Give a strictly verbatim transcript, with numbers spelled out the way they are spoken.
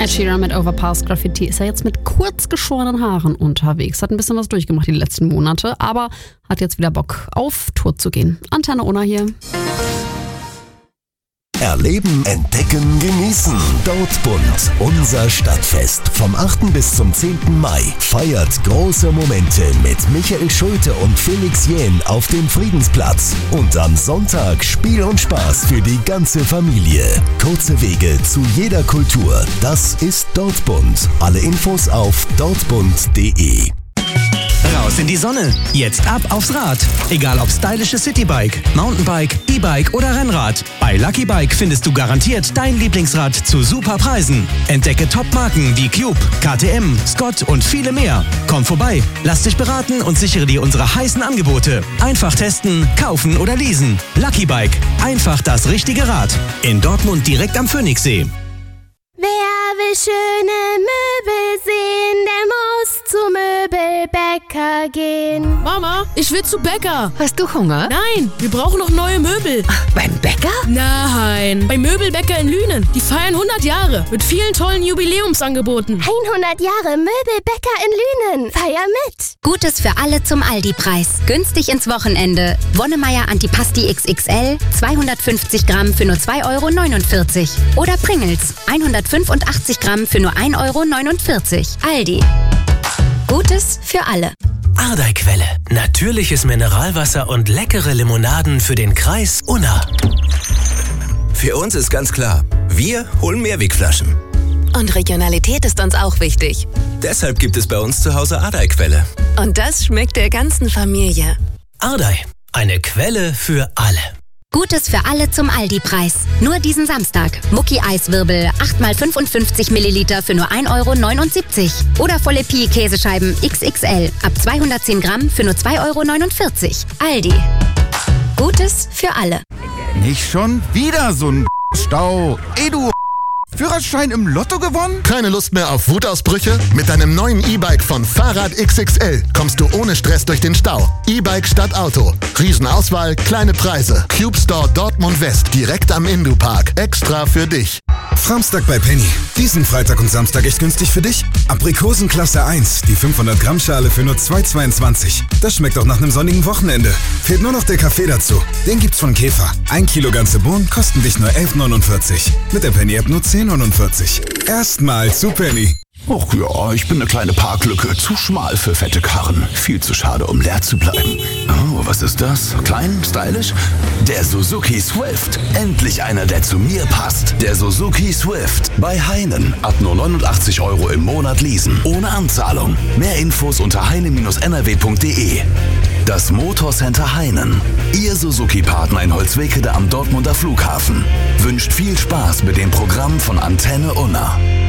Ed Sheeran mit Overpass Graffiti ist ja jetzt mit kurz geschorenen Haaren unterwegs. Hat ein bisschen was durchgemacht die letzten Monate, aber hat jetzt wieder Bock auf Tour zu gehen. Antenne Unna hier. Erleben, entdecken, genießen. Dortmund, unser Stadtfest. Vom achten bis zum zehnten Mai. Feiert große Momente mit Michael Schulte und Felix Jähn auf dem Friedensplatz. Und am Sonntag Spiel und Spaß für die ganze Familie. Kurze Wege zu jeder Kultur. Das ist Dortmund. Alle Infos auf dortmund punkt de. Raus in die Sonne. Jetzt ab aufs Rad. Egal ob stylisches Citybike, Mountainbike, E-Bike oder Rennrad. Bei Lucky Bike findest du garantiert dein Lieblingsrad zu super Preisen. Entdecke Top-Marken wie Cube, K T M, Scott und viele mehr. Komm vorbei, lass dich beraten und sichere dir unsere heißen Angebote. Einfach testen, kaufen oder leasen. Lucky Bike. Einfach das richtige Rad. In Dortmund direkt am Phoenixsee. Wer will schöne Möbel sehen, der muss zu Möbelbäcker gehen. Mama, ich will zu Bäcker. Hast du Hunger? Nein, wir brauchen noch neue Möbel. Ach, beim Bäcker? Nein, beim Möbelbäcker in Lünen. Die feiern hundert Jahre mit vielen tollen Jubiläumsangeboten. hundert Jahre Möbelbäcker in Lünen. Feier mit. Gutes für alle zum Aldi-Preis. Günstig ins Wochenende. Wonnemeier Antipasti X X L, zweihundertfünfzig Gramm für nur zwei Euro neunundvierzig. Oder Pringles, hundertfünfundachtzig Gramm für nur ein Euro neunundvierzig. Aldi. Gutes für alle. Ardei-Quelle. Natürliches Mineralwasser und leckere Limonaden für den Kreis Unna. Für uns ist ganz klar, wir holen Mehrwegflaschen. Und Regionalität ist uns auch wichtig. Deshalb gibt es bei uns zu Hause Ardei-Quelle. Und das schmeckt der ganzen Familie. Ardei. Eine Quelle für alle. Gutes für alle zum Aldi-Preis. Nur diesen Samstag. Mucki-Eiswirbel acht mal fünfundfünfzig Milliliter für nur ein Euro neunundsiebzig. Oder volle Pi-Käsescheiben X X L ab zweihundertzehn Gramm für nur zwei Euro neunundvierzig. Aldi. Gutes für alle. Nicht schon wieder so ein Stau. Ey, du Führerschein im Lotto gewonnen? Keine Lust mehr auf Wutausbrüche? Mit deinem neuen E-Bike von Fahrrad X X L kommst du ohne Stress durch den Stau. E-Bike statt Auto. Riesenauswahl, kleine Preise. Cube Store Dortmund West, direkt am Indu-Park. Extra für dich. Samstag bei Penny. Diesen Freitag und Samstag echt günstig für dich? Aprikosen Klasse eins, die fünfhundert Gramm Schale für nur zwei Euro zweiundzwanzig. Das schmeckt auch nach einem sonnigen Wochenende. Fehlt nur noch der Kaffee dazu. Den gibt's von Käfer. Ein Kilo ganze Bohnen kosten dich nur elf Euro neunundvierzig. Mit der Penny-App nur zehn Euro neunundvierzig. Erstmal zu Penny. Och ja, ich bin eine kleine Parklücke. Zu schmal für fette Karren. Viel zu schade, um leer zu bleiben. Oh, was ist das? Klein? Stylisch? Der Suzuki Swift. Endlich einer, der zu mir passt. Der Suzuki Swift. Bei Heinen. Ab nur neunundachtzig Euro im Monat leasen. Ohne Anzahlung. Mehr Infos unter heine Bindestrich n r w punkt de. Das Motorcenter Heinen. Ihr Suzuki-Partner in Holzwickede am Dortmunder Flughafen. Wünscht viel Spaß mit dem Programm von Antenne Unna.